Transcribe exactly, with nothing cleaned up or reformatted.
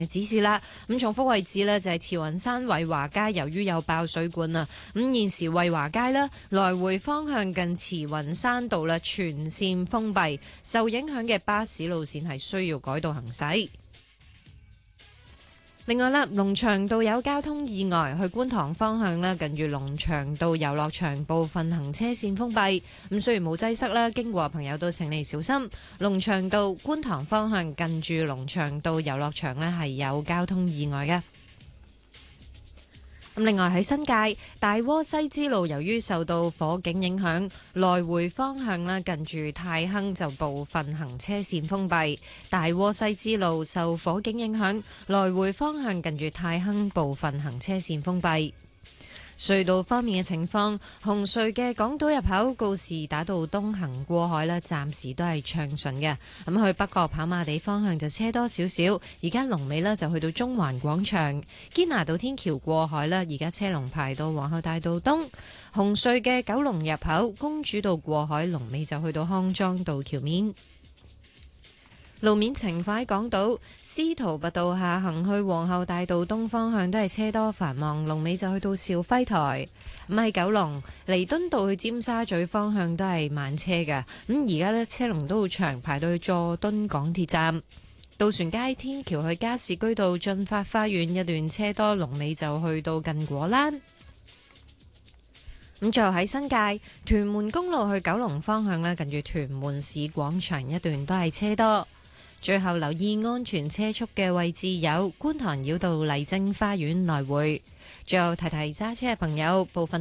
指示啦。咁重複位置呢，就係慈雲山惠華街，由於有爆水管啊，咁現時惠華街呢，來回方向近慈雲山道啦，全線封閉，受影響嘅巴士路線係需要改道行駛。另外啦，龍翔道有交通意外，去觀塘方向啦，近住龍翔道遊樂場部分行車線封閉。咁雖然冇擠塞啦，經過朋友都請你小心。龍翔道觀塘方向近住龍翔道遊樂場呢係有交通意外嘅。咁另外喺新界大窩西支路，由於受到火警影響，來回方向啦，近住泰亨就部分行車線封閉。大窩西支路受火警影響，來回方向近住泰亨部分行車線封閉。隧道方面嘅情況，紅隧嘅港島入口告士打道東行過海咧，暫時都係暢順嘅。咁去北角跑馬地方向就車多少少，而家龍尾呢就去到中環廣場。堅拿道天橋過海啦，而家車龍排到皇后大道東。紅隧嘅九龍入口公主道過海龍尾就去到康莊道橋面。路面情況喺港島司徒拔道下行去皇后大道東方向都係車多繁忙，龍尾就去到肇輝台。咁喺九龍彌敦道去尖沙咀方向都係慢車嘅，咁而家呢，車龍都好長，排到去佐敦港鐵站。渡船街天橋去加士居道進發花園一段車多，龍尾就去到近果欄。咁最後喺新界屯門公路去九龍方向呢，近住屯門市廣場一段都係車多。最後留意安全車速嘅位置有觀塘繞道麗晶花園來回。最後提提揸車嘅朋友，部分